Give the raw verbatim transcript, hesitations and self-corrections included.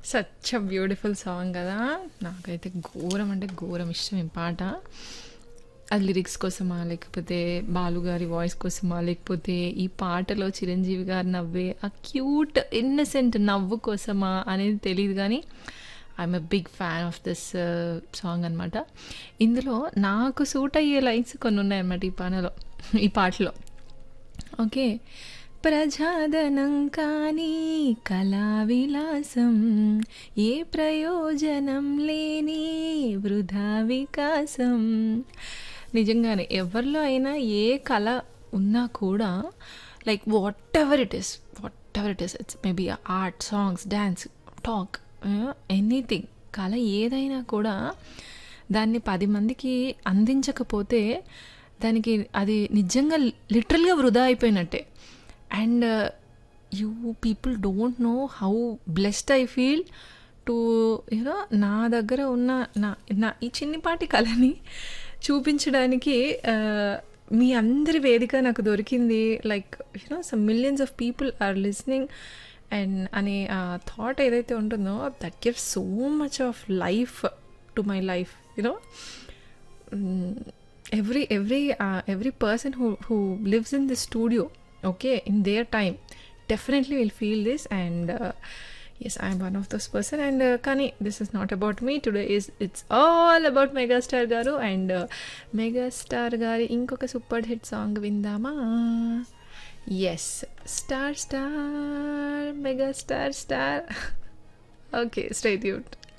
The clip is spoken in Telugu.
సచ్ అ బ్యూటిఫుల్ సాంగ్ కదా! నాకైతే ఘోరం అంటే ఘోరం ఇష్టం ఈ పాట. అది లిరిక్స్ కోసమా, లేకపోతే బాలు గారి వాయిస్ కోసమా, లేకపోతే ఈ పాటలో చిరంజీవి గారు నవ్వే ఆ క్యూట్ ఇన్నసెంట్ నవ్వు కోసమా అనేది తెలీదు గానీ I'm a big fan of this song అనమాట. ఇందులో నాకు సూట్ అయ్యే లైన్స్ కొన్ని ఉన్నాయన్నమాట ఈ పాటలో ఈ పాటలో. ఓకే. ప్రజాదనం కానీ కళా విలాసం, ఏ ప్రయోజనం లేని వృధా వికాసం. నిజంగానే ఎవరిలో అయినా ఏ కళ ఉన్నా కూడా like what ever it is what ever it is it's maybe art, songs, dance, talk, anything, కళ ఏదైనా కూడా దాన్ని పది మందికి అందించకపోతే దానికి అది నిజంగా లిటరల్గా వృధా అయిపోయినట్టే. And you people don't know how blessed I feel to you know నా దగ్గర ఉన్న నా నా ఈ చిన్నిపాటి కళని చూపించడానికి uh, మీ అందరి వేదిక నాకు దొరికింది. Like you know some millions of people are listening and అనే థాట్ ఏదైతే ఉంటుందో that gives so much of life to my life. You know every every uh, every person who who lives in the studio, okay, in their time definitely will feel this. And uh, yes, I am one of those person. And uh, kani this is not about me today, is it's all about megastar garu. And uh, megastar gari inkoka super hit song vindama. Yes, star star megastar star. Okay, stay tuned.